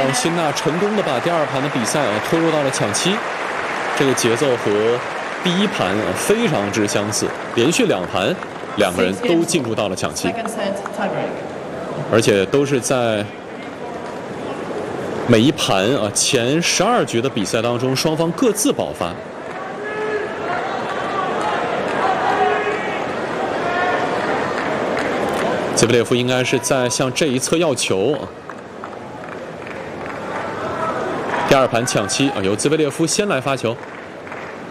让辛纳成功的把第二盘的比赛拖入到了抢七，这个节奏和第一盘非常之相似，连续2盘2个人都进入到了抢七，而且都是在每一盘前12局的比赛当中，双方各自爆发。兹维列夫应该是在向这一侧要球。第二盘抢七由兹维列夫先来发球。